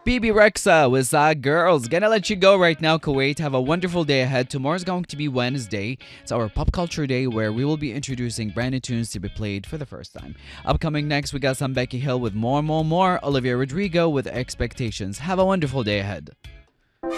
BB Rexa with Girls. Gonna let you go right now, Kuwait. Have a wonderful day ahead. Tomorrow's going to be Wednesday. It's our pop culture day where we will be introducing brand new tunes to be played for the first time. Upcoming next, we got some Becky Hill with More. Olivia Rodrigo with Expectations. Have a wonderful day ahead.